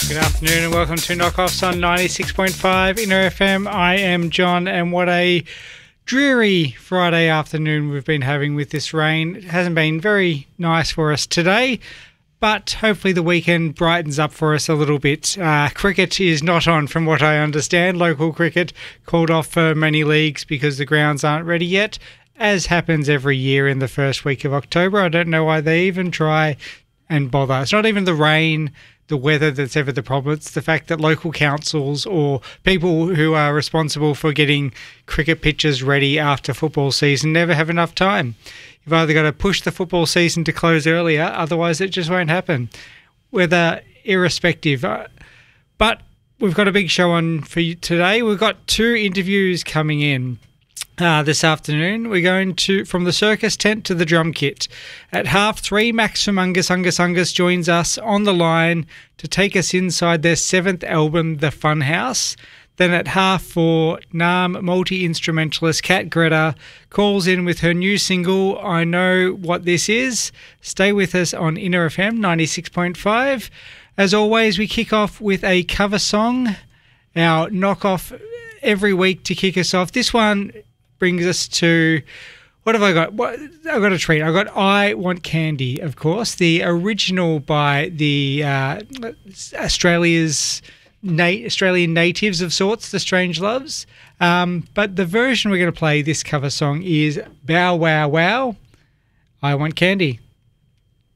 Good afternoon and welcome to Knockoffs on 96.5 Inner FM. I am John, and what a dreary Friday afternoon we've been having with this rain. It hasn't been very nice for us today, but hopefully the weekend brightens up for us a little bit. Cricket is not on, from what I understand. Local cricket called off for many leagues because the grounds aren't ready yet, as happens every year in the first week of October. I don't know why they even try and bother. It's not even the rain, the weather that's ever the problem. It's the fact that local councils or people who are responsible for getting cricket pitches ready after football season never have enough time. You've either got to push the football season to close earlier, otherwise it just won't happen. Weather irrespective. But we've got a big show on for you today. We've got two interviews coming in. This afternoon, we're going from the circus tent to the drum kit. At 3:30, Max from Ungus joins us on the line to take us inside their 7th album, The Funhouse. Then at 4:30, NARM multi-instrumentalist Kat Greta calls in with her new single, I Know What This Is. Stay with us on Inner FM 96.5. As always, we kick off with a cover song, our knockoff every week to kick us off. This one brings us to, what have I got? I've got a treat. I've got I Want Candy, of course, the original by the Australian natives of sorts, the Strangeloves. But the version we're going to play, this cover song, is Bow Wow Wow, I Want Candy.